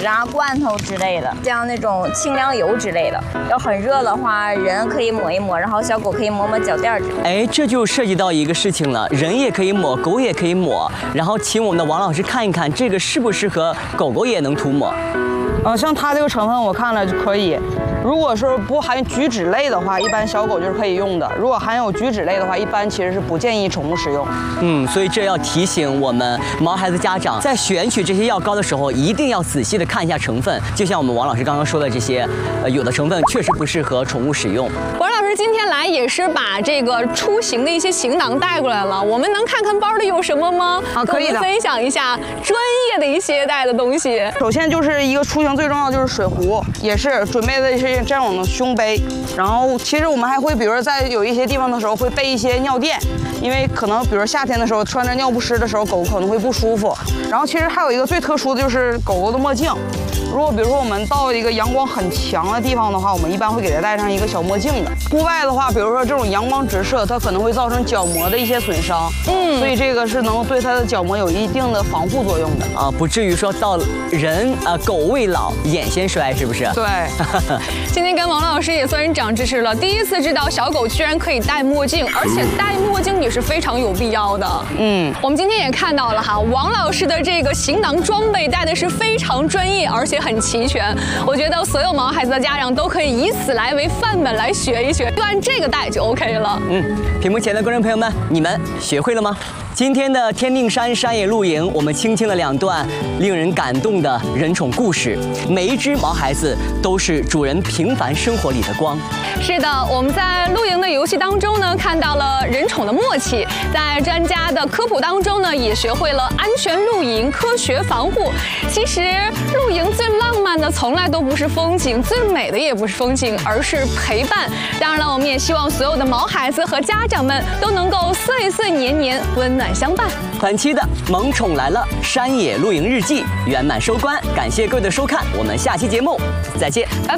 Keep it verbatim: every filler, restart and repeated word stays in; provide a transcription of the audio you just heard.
食啊、罐头之类的，像那种清凉油之类的。要很热的话，人可以抹一抹，然后小狗可以抹抹脚垫之类的。 哎，这就涉及到一个事情了，人也可以抹，狗也可以抹，然后请我们的王老师看一看，这个适不适合狗狗也能涂抹。 呃，像它这个成分我看了就可以。如果说不含菊酯类的话，一般小狗就是可以用的；如果含有菊酯类的话，一般其实是不建议宠物使用。 嗯，所以这要提醒我们毛孩子家长，在选取这些药膏的时候，一定要仔细的看一下成分。就像我们王老师刚刚说的这些，呃，有的成分确实不适合宠物使用。 王老师今天来也是把这个出行的一些行囊带过来了，我们能看看包里有什么吗？ 啊，可以的。 分享一下专业的一些带的东西。 首先就是一个出行最重要就是水壶，也是准备的是这种的胸背。然后其实我们还会，比如说在有一些地方的时候会备一些尿垫，因为可能比如夏天的时候穿着尿不湿的时候，狗可能会不舒服。然后其实还有一个最特殊的就是狗狗的墨镜。如果比如说我们到一个阳光很强的地方的话，我们一般会给它戴上一个小墨镜的。户外的话，比如说这种阳光直射，它可能会造成角膜的一些损伤，嗯，所以这个是能对它的角膜有一定的防护作用的啊，不至于说到人呃狗未老眼先衰，是不是？ 对。 今天跟王老师也算是长知识了，第一次知道小狗居然可以戴墨镜，而且戴墨镜也是非常有必要的。嗯，我们今天也看到了哈，王老师的这个行囊装备带的是非常专业，而且很齐全。我觉得所有毛孩子的家长都可以以此来为范本来学一学，就按这个带就 OK 了。 嗯，屏幕前的观众朋友们，你们学会了吗？今天的天命山山野露营，我们倾听了两段令人感动的人宠故事。每一只毛孩子都是主人平凡生活里的光。 是的，我们在露营的游戏当中呢，看到了人宠的默契；在专家的科普当中呢，也学会了安全露营、科学防护。其实露营最浪漫的从来都不是风景，最美的也不是风景，而是陪伴。当然了，我们也希望所有的毛孩子和家长们都能够岁岁年年温暖相伴。 本期的萌宠来了山野露营日记圆满收官，感谢各位的收看，我们下期节目再见。